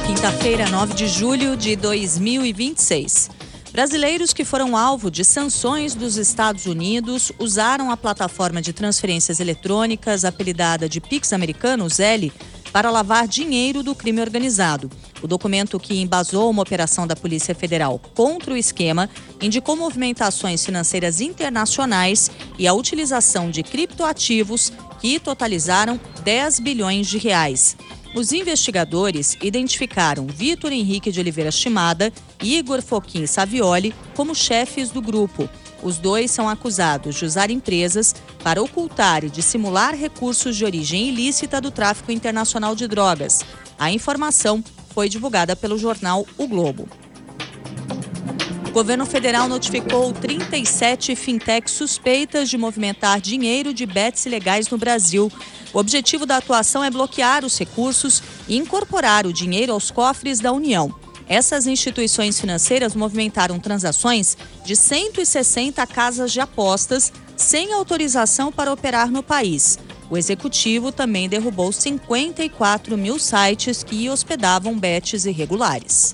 Quinta-feira, 9 de julho de 2026. Brasileiros que foram alvo de sanções dos Estados Unidos usaram a plataforma de transferências eletrônicas apelidada de Pix americano, Zelle, para lavar dinheiro do crime organizado. O documento que embasou uma operação da Polícia Federal contra o esquema indicou movimentações financeiras internacionais e a utilização de criptoativos que totalizaram 10 bilhões de reais. Os investigadores identificaram Vitor Henrique de Oliveira Shimada e Igor Foquim Savioli como chefes do grupo. Os dois são acusados de usar empresas para ocultar e dissimular recursos de origem ilícita do tráfico internacional de drogas. A informação foi divulgada pelo jornal O Globo. O governo federal notificou 37 fintechs suspeitas de movimentar dinheiro de bets ilegais no Brasil. O objetivo da atuação é bloquear os recursos e incorporar o dinheiro aos cofres da União. Essas instituições financeiras movimentaram transações de 160 casas de apostas sem autorização para operar no país. O executivo também derrubou 54 mil sites que hospedavam bets irregulares.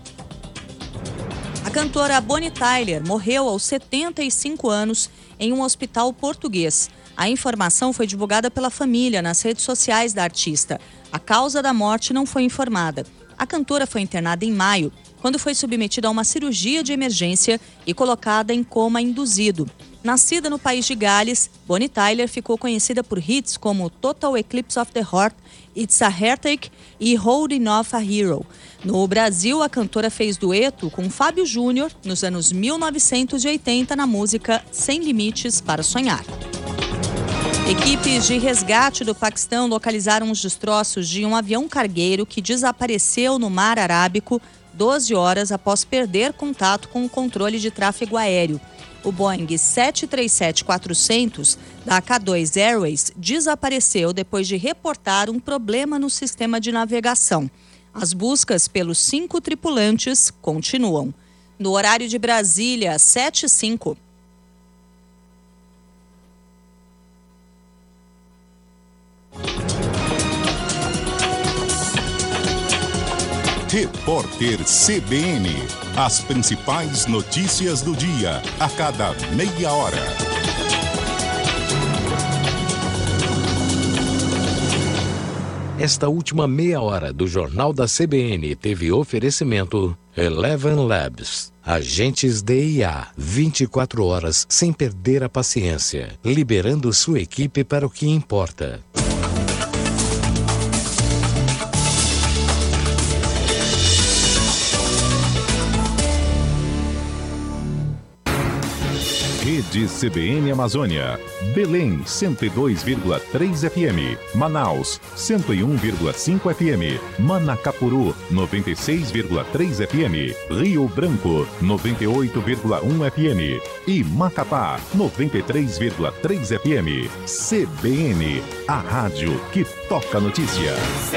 A cantora Bonnie Tyler morreu aos 75 anos em um hospital português. A informação foi divulgada pela família nas redes sociais da artista. A causa da morte não foi informada. A cantora foi internada em maio, quando foi submetida a uma cirurgia de emergência e colocada em coma induzido. Nascida no país de Gales, Bonnie Tyler ficou conhecida por hits como Total Eclipse of the Heart, It's a Heartache e Holding Off a Hero. No Brasil, a cantora fez dueto com Fábio Júnior nos anos 1980 na música Sem Limites para Sonhar. Equipes de resgate do Paquistão localizaram os destroços de um avião cargueiro que desapareceu no Mar Arábico 12 horas após perder contato com o controle de tráfego aéreo. O Boeing 737-400 da K2 Airways desapareceu depois de reportar um problema no sistema de navegação. As buscas pelos 5 tripulantes continuam. No horário de Brasília, 7h05. Repórter CBN. As principais notícias do dia, a cada meia hora. Esta última meia hora do Jornal da CBN teve oferecimento Eleven Labs. Agentes de IA, 24 horas sem perder a paciência, liberando sua equipe para o que importa. Rede CBN Amazônia. Belém, 102,3 FM. Manaus, 101,5 FM. Manacapuru, 96,3 FM. Rio Branco, 98,1 FM. E Macapá, 93,3 FM. CBN, a rádio que toca notícia.